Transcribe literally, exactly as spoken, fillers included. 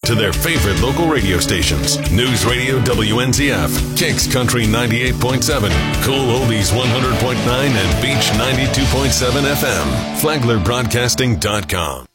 to their favorite local radio stations. News Radio W N Z F, Kicks Country ninety-eight point seven, Cool Oldies one hundred point nine, and Beach ninety-two point seven F M. Flagler Broadcasting dot com.